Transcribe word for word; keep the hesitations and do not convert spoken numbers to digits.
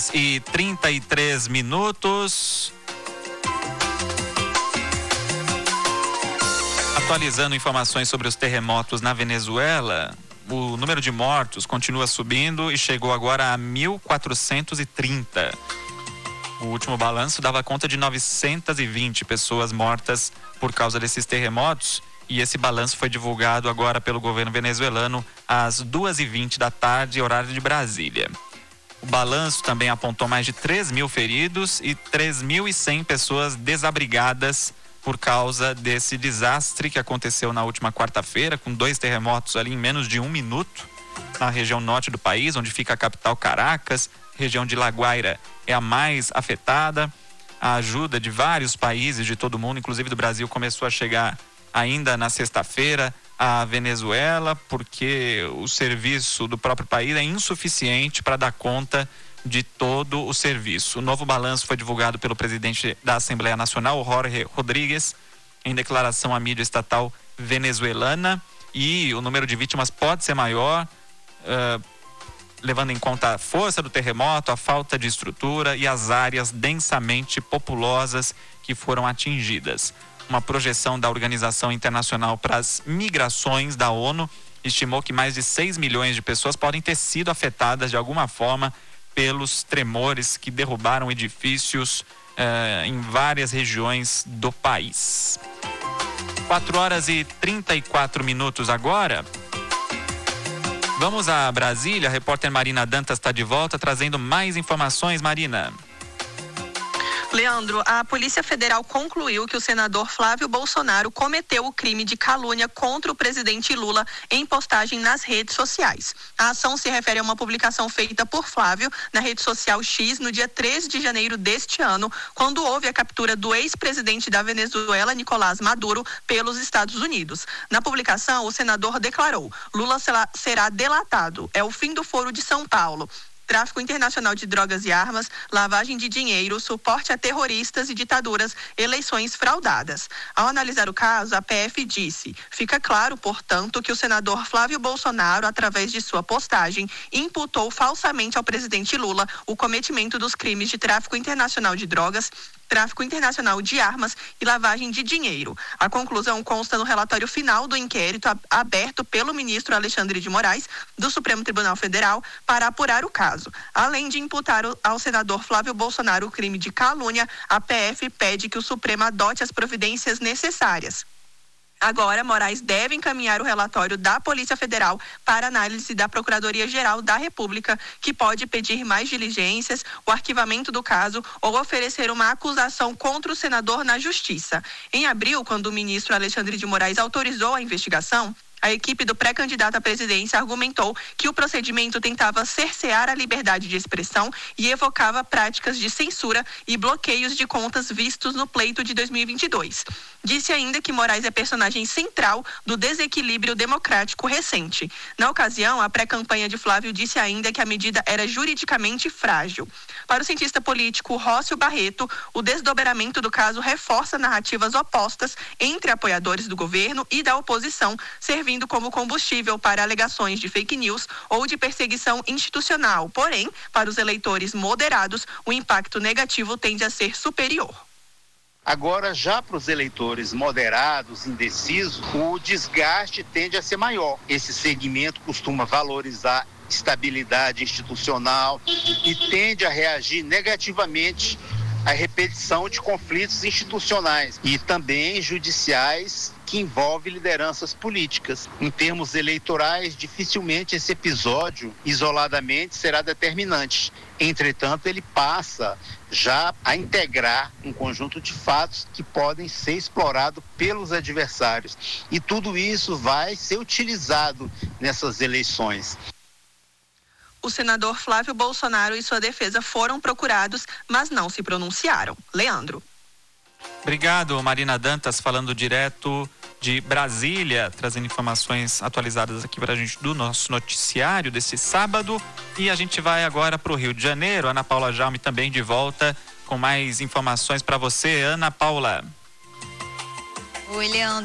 E trinta e três minutos. Atualizando informações sobre os terremotos na Venezuela, o número de mortos continua subindo e chegou agora a mil quatrocentos e trinta. O último balanço dava conta de novecentas e vinte pessoas mortas por causa desses terremotos, e esse balanço foi divulgado agora pelo governo venezuelano às duas e vinte da tarde, horário de Brasília. O balanço também apontou mais de três mil feridos e três mil e cem pessoas desabrigadas por causa desse desastre que aconteceu na última quarta-feira, com dois terremotos ali em menos de um minuto, na região norte do país, onde fica a capital Caracas. Região de La Guaira é a mais afetada. A ajuda de vários países de todo o mundo, inclusive do Brasil, começou a chegar ainda na sexta-feira à Venezuela, porque o serviço do próprio país é insuficiente para dar conta de todo o serviço. O novo balanço foi divulgado pelo presidente da Assembleia Nacional, Jorge Rodríguez, em declaração à mídia estatal venezuelana, e o número de vítimas pode ser maior, uh, levando em conta a força do terremoto, a falta de estrutura e as áreas densamente populosas que foram atingidas. Uma projeção da Organização Internacional para as Migrações da ONU estimou que mais de seis milhões de pessoas podem ter sido afetadas de alguma forma pelos tremores que derrubaram edifícios eh, em várias regiões do país. quatro horas e trinta e quatro minutos agora. Vamos a Brasília. A repórter Marina Dantas está de volta trazendo mais informações. Marina. Leandro, a Polícia Federal concluiu que o senador Flávio Bolsonaro cometeu o crime de calúnia contra o presidente Lula em postagem nas redes sociais. A ação se refere a uma publicação feita por Flávio na rede social X no dia treze de janeiro deste ano, quando houve a captura do ex-presidente da Venezuela, Nicolás Maduro, pelos Estados Unidos. Na publicação, o senador declarou: Lula será delatado. É o fim do Foro de São Paulo. Tráfico internacional de drogas e armas, lavagem de dinheiro, suporte a terroristas e ditaduras, eleições fraudadas. Ao analisar o caso, a P F disse: fica claro, portanto, que o senador Flávio Bolsonaro, através de sua postagem, imputou falsamente ao presidente Lula o cometimento dos crimes de tráfico internacional de drogas, tráfico internacional de armas e lavagem de dinheiro. A conclusão consta no relatório final do inquérito aberto pelo ministro Alexandre de Moraes, do Supremo Tribunal Federal, para apurar o caso. Além de imputar ao senador Flávio Bolsonaro o crime de calúnia, a P F pede que o Supremo adote as providências necessárias. Agora, Moraes deve encaminhar o relatório da Polícia Federal para análise da Procuradoria-Geral da República, que pode pedir mais diligências, o arquivamento do caso ou oferecer uma acusação contra o senador na Justiça. Em abril, quando o ministro Alexandre de Moraes autorizou a investigação, a equipe do pré-candidato à presidência argumentou que o procedimento tentava cercear a liberdade de expressão e evocava práticas de censura e bloqueios de contas vistos no pleito de dois mil e vinte e dois. Disse ainda que Moraes é personagem central do desequilíbrio democrático recente. Na ocasião, a pré-campanha de Flávio disse ainda que a medida era juridicamente frágil. Para o cientista político Rócio Barreto, o desdobramento do caso reforça narrativas opostas entre apoiadores do governo e da oposição, servindo como combustível para alegações de fake news ou de perseguição institucional. Porém, para os eleitores moderados, o impacto negativo tende a ser superior. Agora, já para os eleitores moderados, indecisos, o desgaste tende a ser maior. Esse segmento costuma valorizar estabilidade institucional e tende a reagir negativamente à repetição de conflitos institucionais e também judiciais que envolvem lideranças políticas. Em termos eleitorais, dificilmente esse episódio isoladamente será determinante. Entretanto, ele passa já a integrar um conjunto de fatos que podem ser explorados pelos adversários. E tudo isso vai ser utilizado nessas eleições. O senador Flávio Bolsonaro e sua defesa foram procurados, mas não se pronunciaram. Leandro. Obrigado, Marina Dantas, falando direto de Brasília, trazendo informações atualizadas aqui para a gente do nosso noticiário desse sábado. E a gente vai agora para o Rio de Janeiro. Ana Paula Jaume também de volta com mais informações para você. Ana Paula. Oi, Leandro.